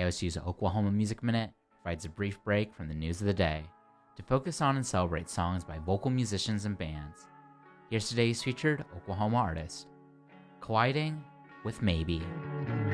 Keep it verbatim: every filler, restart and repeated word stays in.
K O S U's Oklahoma Music Minute provides a brief break from the news of the day to focus on and celebrate songs by vocal musicians and bands. Here's today's featured Oklahoma artist, Colliding with Maybe.